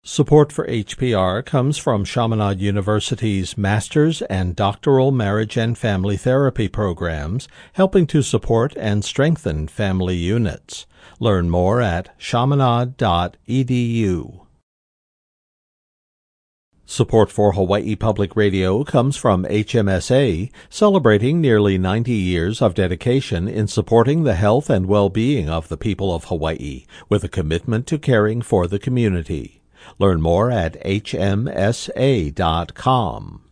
Support for HPR comes from Chaminade University's Master's and Doctoral Marriage and Family Therapy programs, helping to support and strengthen family units. Learn more at chaminade.edu. Support for Hawaii Public Radio comes from HMSA, celebrating nearly 90 years of dedication in supporting the health and well-being of the people of Hawaii, with a commitment to caring for the community. Learn more at hmsa.com.